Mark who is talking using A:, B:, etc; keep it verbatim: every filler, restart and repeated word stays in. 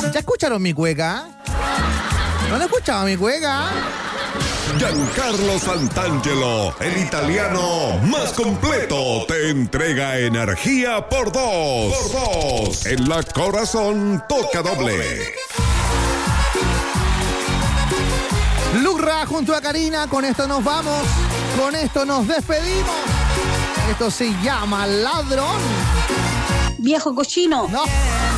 A: ¿Ya escucharon mi cueca? ¿No han escuchado mi cueca?
B: Giancarlo Santangelo, el italiano más completo, te entrega energía por dos. Por dos. En la Corazón toca doble.
A: Lucra junto a Karina, con esto nos vamos, con esto nos despedimos. Esto se llama Ladrón.
C: Viejo cochino.
A: No.